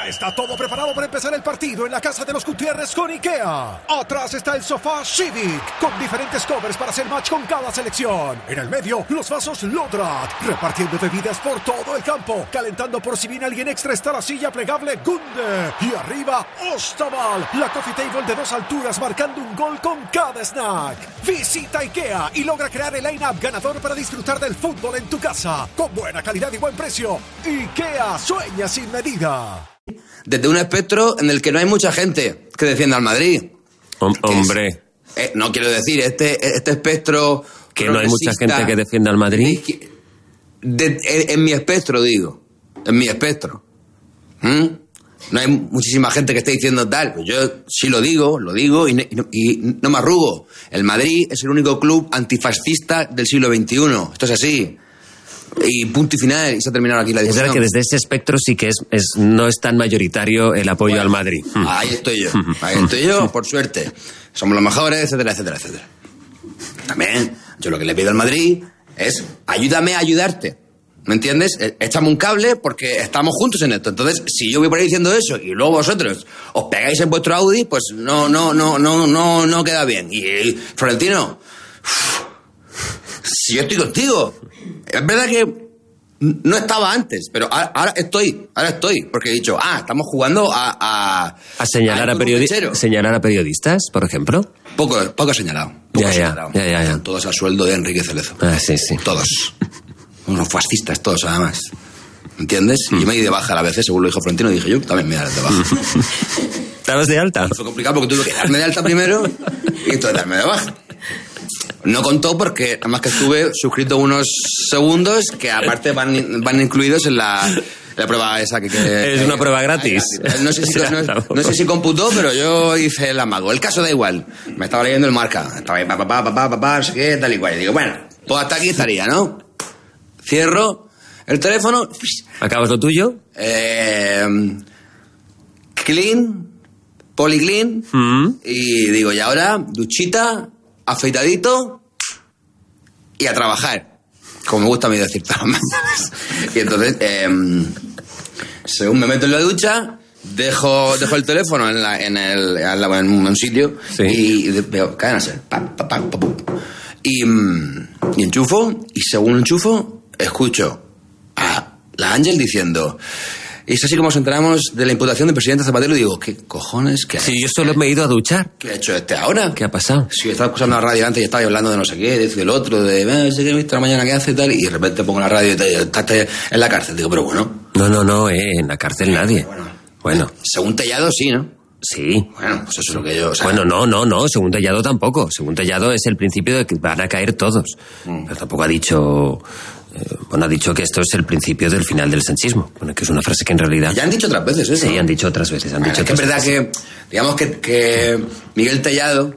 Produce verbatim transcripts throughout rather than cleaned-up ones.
Ya está todo preparado para empezar el partido en la casa de los Gutiérrez con IKEA. Atrás está el sofá Civic, con diferentes covers para hacer match con cada selección. En el medio, los vasos Lodrat, repartiendo bebidas por todo el campo. Calentando por si viene alguien extra está la silla plegable Gunde. Y arriba, Ostaval, la coffee table de dos alturas marcando un gol con cada snack. Visita IKEA y logra crear el line-up ganador para disfrutar del fútbol en tu casa. Con buena calidad y buen precio. IKEA, sueña sin medida. Desde un espectro en el que no hay mucha gente que defienda al Madrid. Hom- hombre. Es, eh, no quiero decir, este, este espectro... Que no hay mucha gente que defienda al Madrid. De, en, en mi espectro, digo. En mi espectro. ¿Mm? No hay muchísima gente que esté diciendo tal. Pues yo sí lo digo, lo digo y, y, y no me arrugo. El Madrid es el único club antifascista del siglo veintiuno. Esto es así. Y punto y final, y se ha terminado aquí la discusión. Es verdad que desde ese espectro sí que es, es no es tan mayoritario el apoyo bueno, al Madrid. Ahí estoy yo, ahí estoy yo, por suerte. Somos los mejores, etcétera, etcétera, etcétera. También, yo lo que le pido al Madrid es, ayúdame a ayudarte. ¿Me entiendes? Échame un cable porque estamos juntos en esto. Entonces, si yo voy por ahí diciendo eso y luego vosotros os pegáis en vuestro Audi, pues no, no, no, no, no, no queda bien. Y, y Florentino, uff, si yo estoy contigo. Es verdad que no estaba antes, pero ahora estoy, ahora estoy, porque he dicho, ah, estamos jugando a... A, a señalar a, a, periodi- señalar a periodistas, por ejemplo. Poco, poco señalado. Poco ya, señalado. Ya, ya, ya. Todos al sueldo de Enrique Cerezo. Ah, sí, sí. Todos. Unos fascistas todos, además. ¿Entiendes? Mm. Y yo me di de baja a la vez, según lo dijo Florentino, dije yo, también me daré de baja. ¿Estabas de alta? Fue complicado porque tuve que darme de alta primero y entonces darme de baja. No contó porque nada más que estuve suscrito unos segundos que aparte van, van incluidos en la, en la prueba esa que... que es una que, prueba gratis. No sé, si, no, no sé si computó, pero yo hice el amago. El caso da igual. Me estaba leyendo el Marca. Estaba ahí, papá, papá, papá, papá, no sé qué, tal y cual. Y digo, bueno, pues hasta aquí estaría, ¿no? Cierro el teléfono. ¿Acabas lo tuyo? Eh, clean, policlean. Mm. Y digo, y ahora, duchita... afeitadito y a trabajar, como me gusta a mí decir todas las mañanas. Y entonces, eh, según me meto en la ducha, dejo, dejo el teléfono en, la, en, el, en un sitio, sí. Y veo, cadena ser, pam, pam, pam, pam, y, y enchufo, y según enchufo, escucho a la Ángel diciendo... Y es así como nos enteramos de la imputación del presidente Zapatero y digo, ¿qué cojones? ¿Qué sí, yo solo me he ido a duchar. ¿Qué ha hecho este ahora? ¿Qué ha pasado? Si yo estaba escuchando la radio antes y estaba hablando de no sé qué, del otro, de no sé qué, viste la mañana que hace y tal, y de repente pongo la radio y te, estás en la cárcel. Digo, pero bueno. No, no, no, eh, en la cárcel nadie. Bueno, bueno. Según Tellado sí, ¿no? Sí. Bueno, pues eso es lo que yo... O sea, bueno, no, no, no, según Tellado tampoco. Según Tellado es el principio de que van a caer todos. Mm. Pero tampoco ha dicho... Eh, bueno, ha dicho que esto es el principio del final del sanchismo. Bueno, que es una frase que en realidad... Ya han dicho otras veces eso. Sí, han dicho otras veces. Han bueno, dicho es que es verdad veces. que, digamos que, que Miguel Tellado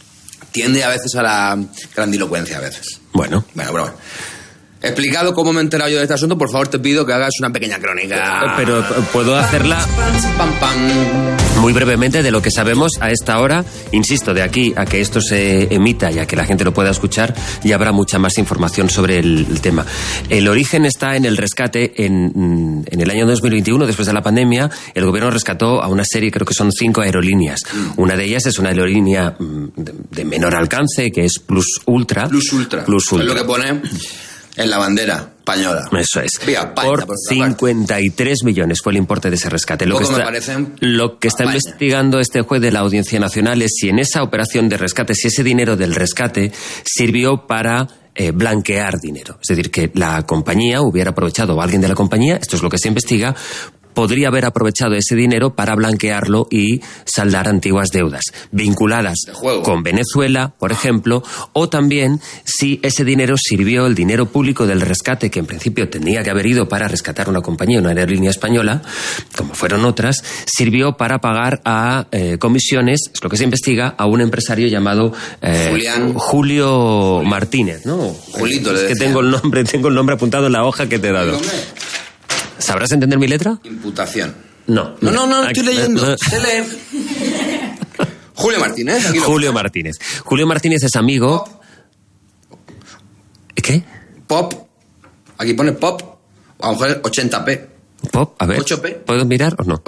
tiende a veces a la grandilocuencia a veces. Bueno. Bueno, pero bueno. Explicado cómo me he enterado yo de este asunto, por favor te pido que hagas una pequeña crónica. Pero puedo hacerla pam, pam. muy brevemente de lo que sabemos a esta hora. Insisto, de aquí a que esto se emita y a que la gente lo pueda escuchar, ya habrá mucha más información sobre el, el tema. El origen está en el rescate. En, en el año dos mil veintiuno, después de la pandemia, el gobierno rescató a una serie, creo que son cinco aerolíneas. Mm. Una de ellas es una aerolínea de, de menor alcance, que es Plus Ultra. Plus Ultra. Plus Ultra. Es lo que pone... en la bandera española. Eso es. Vía España, por, por cincuenta y tres millones fue el importe de ese rescate. Lo Poco que está, me parecen lo que está España. investigando este juez de la Audiencia Nacional es si en esa operación de rescate, si ese dinero del rescate sirvió para eh, blanquear dinero. Es decir, que la compañía hubiera aprovechado, o alguien de la compañía, esto es lo que se investiga, podría haber aprovechado ese dinero para blanquearlo y saldar antiguas deudas vinculadas con Venezuela, por ejemplo, o también si ese dinero sirvió, el dinero público del rescate, que en principio tendría que haber ido para rescatar una compañía, una aerolínea española, como fueron otras, sirvió para pagar a eh, comisiones, es lo que se investiga, a un empresario llamado eh, Julián. Julio Martínez, ¿no? Julito, es le que decía. tengo el nombre, tengo el nombre apuntado en la hoja que te he dado. ¿Sabrás entender mi letra? Imputación. No. No, no, no, estoy Aquí, leyendo. no. Se lee. Julio Martínez. Aquí lo Julio pone. Martínez. Julio Martínez es amigo... Pop. ¿Qué? Pop. Aquí pone pop. A lo mejor ochenta p. Pop, a ver. ocho p. ¿Puedo mirar o no?